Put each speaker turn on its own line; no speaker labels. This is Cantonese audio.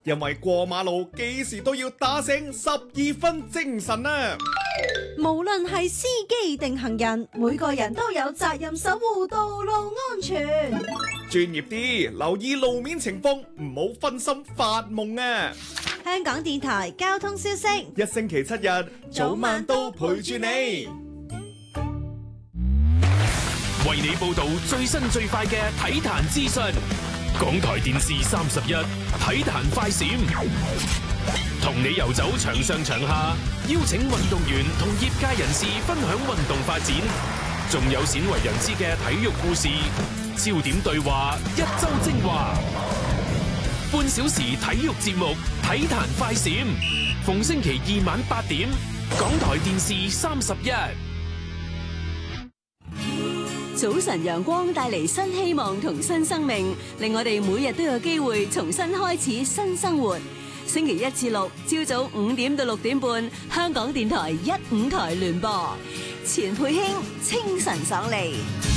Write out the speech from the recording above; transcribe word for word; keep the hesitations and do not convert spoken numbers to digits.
因為過馬路幾時都要打醒十二分精神啊！
無論係司機定行人，每個人都有責任守護道路安全。
專業啲，留意路面情況，唔好分心發夢啊！
香港電台交通消息，
一星期七日，早晚都陪住你，
為你報道最新最快嘅體壇資訊。港台電視三十一體壇快閃，同你遊走場上場下，邀請運動員同業界人士分享運動發展，仲有鮮為人知嘅體育故事，焦點對話，一周精華，半小時體育節目《體壇快閃》，逢星期二晚八點，港台電視三十一。
早晨陽光帶嚟新希望同新生命，令我哋每日都有機會重新開始新生活。星期一至六朝早五點到六點半，香港電台一五台聯播，錢佩卿清晨爽利。